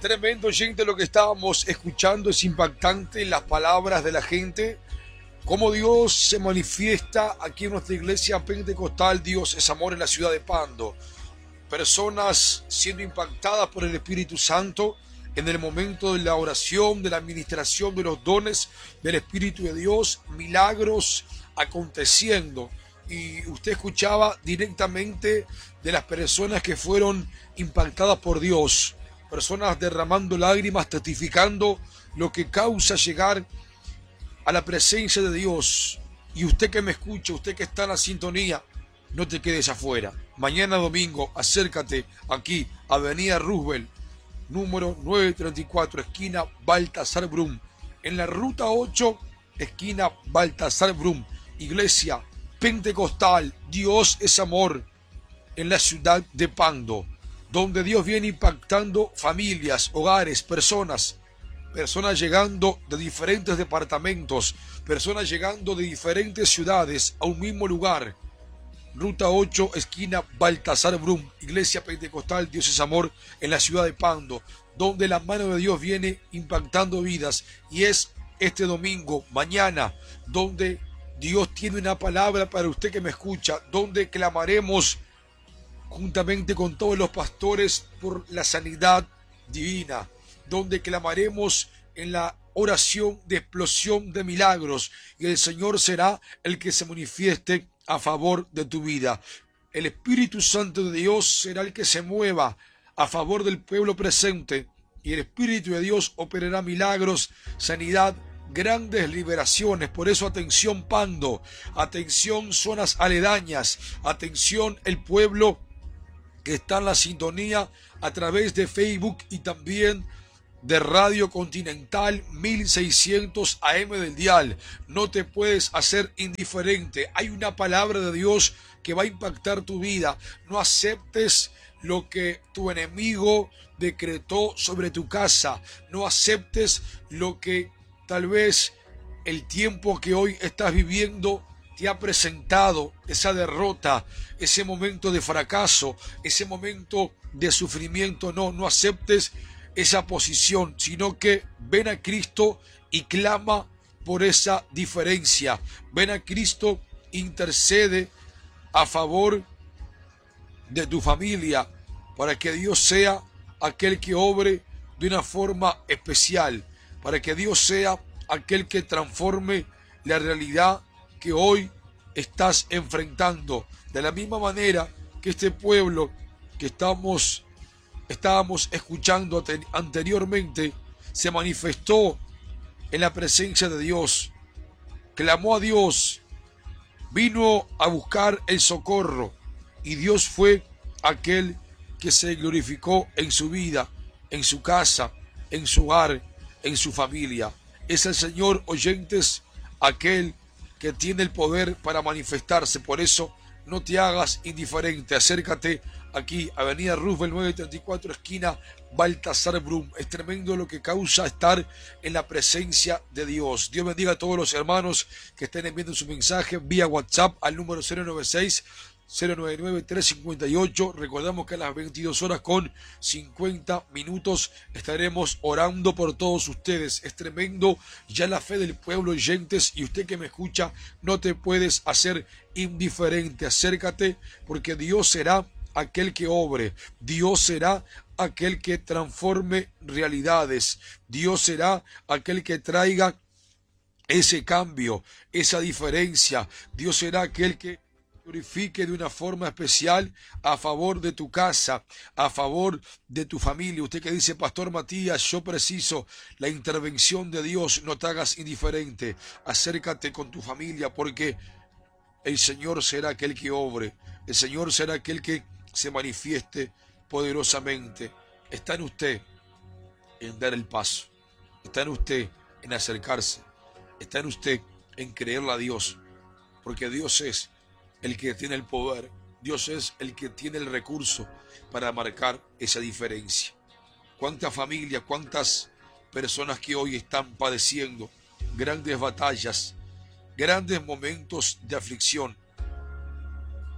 Tremendo, gente, lo que estábamos escuchando es impactante, las palabras de la gente, cómo Dios se manifiesta aquí en nuestra iglesia pentecostal. Dios es amor en la ciudad de Pando. Personas siendo impactadas por el Espíritu Santo en el momento de la oración, de la administración de los dones del Espíritu de Dios, milagros aconteciendo. Y usted escuchaba directamente de las personas que fueron impactadas por Dios, personas derramando lágrimas, testificando lo que causa llegar a la presencia de Dios. Y usted que me escucha, usted que está en la sintonía, no te quedes afuera. Mañana domingo, acércate aquí, Avenida Roosevelt, número 934, esquina Baltasar Brum. En la ruta 8, esquina Baltasar Brum. Iglesia Pentecostal, Dios es amor, en la ciudad de Pando, donde Dios viene impactando familias, hogares, personas llegando de diferentes departamentos, personas llegando de diferentes ciudades a un mismo lugar. Ruta 8, esquina Baltasar Brum, Iglesia Pentecostal, Dios es amor, en la ciudad de Pando, donde la mano de Dios viene impactando vidas. Y es este domingo, mañana, donde Dios tiene una palabra para usted que me escucha, donde clamaremos juntamente con todos los pastores por la sanidad divina, donde clamaremos en la oración de explosión de milagros, y el Señor será el que se manifieste a favor de tu vida. El Espíritu Santo de Dios será el que se mueva a favor del pueblo presente, y el Espíritu de Dios operará milagros, sanidad, grandes liberaciones. Por eso, atención Pando, atención zonas aledañas, atención el pueblo que está en la sintonía a través de Facebook y también de Radio Continental 1600 AM del dial. No te puedes hacer indiferente. Hay una palabra de Dios que va a impactar tu vida. No aceptes lo que tu enemigo decretó sobre tu casa. No aceptes lo que tal vez el tiempo que hoy estás viviendo te ha presentado, esa derrota, ese momento de fracaso, ese momento de sufrimiento. No aceptes esa posición, sino que ven a Cristo y clama por esa diferencia. Ven a Cristo, intercede a favor de tu familia, para que Dios sea aquel que obre de una forma especial, para que Dios sea aquel que transforme la realidad que hoy estás enfrentando. De la misma manera que este pueblo que estábamos escuchando anteriormente se manifestó en la presencia de Dios, clamó a Dios, vino a buscar el socorro, y Dios fue aquel que se glorificó en su vida, en su casa, en su hogar, en su familia. Es el Señor, oyentes, aquel que tiene el poder para manifestarse. Por eso no te hagas indiferente, acércate aquí, Avenida Roosevelt 934, esquina Baltasar Brum. Es tremendo lo que causa estar en la presencia de Dios. Dios bendiga a todos los hermanos que estén enviando su mensaje vía WhatsApp al número 096 099 358. Recordamos que a las 22 horas con 50 minutos estaremos orando por todos ustedes. Es tremendo ya la fe del pueblo, oyentes, y usted que me escucha, no te puedes hacer indiferente. Acércate, porque Dios será aquel que obre, Dios será aquel que transforme realidades, Dios será aquel que traiga ese cambio, esa diferencia. Dios será aquel que glorifique de una forma especial a favor de tu casa, a favor de tu familia. Usted que dice, Pastor Matías, yo preciso la intervención de Dios, no te hagas indiferente. Acércate con tu familia, porque el Señor será aquel que obre, el Señor será aquel que se manifieste poderosamente. Está en usted en dar el paso, está en usted en acercarse, está en usted en creerle a Dios, porque Dios es el que tiene el poder, Dios es el que tiene el recurso para marcar esa diferencia. ¿Cuántas familias, cuántas personas que hoy están padeciendo grandes batallas, grandes momentos de aflicción?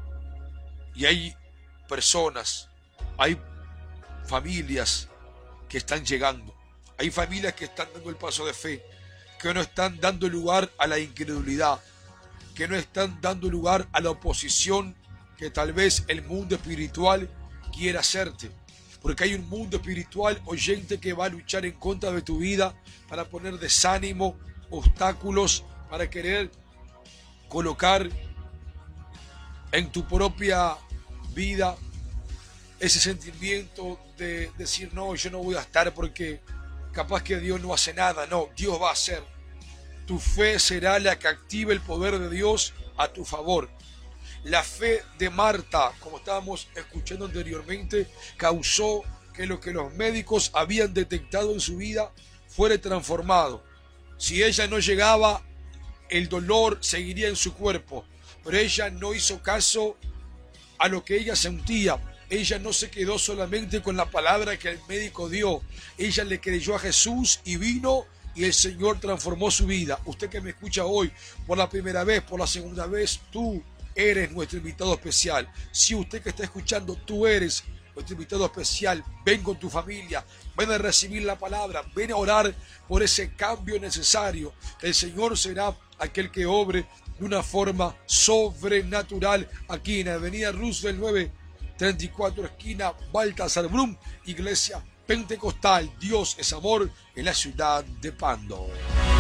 Y hay personas, hay familias que están llegando. Hay familias que están dando el paso de fe, que no están dando lugar a la incredulidad, que no están dando lugar a la oposición que tal vez el mundo espiritual quiera hacerte. Porque hay un mundo espiritual, oyente, que va a luchar en contra de tu vida para poner desánimo, obstáculos, para querer colocar en tu propia vida ese sentimiento de decir, no, yo no voy a estar porque capaz que Dios no hace nada. No, Dios va a hacer. Tu fe será la que active el poder de Dios a tu favor. La fe de Marta, como estábamos escuchando anteriormente, causó que lo que los médicos habían detectado en su vida fuera transformado. Si ella no llegaba, el dolor seguiría en su cuerpo, pero ella no hizo caso a lo que ella sentía. Ella no se quedó solamente con la palabra que el médico dio. Ella le creyó a Jesús y vino, y el Señor transformó su vida. Usted que me escucha hoy por la primera vez, por la segunda vez, tú eres nuestro invitado especial. Si usted que está escuchando, tú eres nuestro invitado especial. Ven con tu familia, ven a recibir la palabra, ven a orar por ese cambio necesario. El Señor será aquel que obre de una forma sobrenatural aquí en Avenida Roosevelt 934, esquina Baltasar Brum, Iglesia Pentecostal. Dios es amor, en la ciudad de Pando.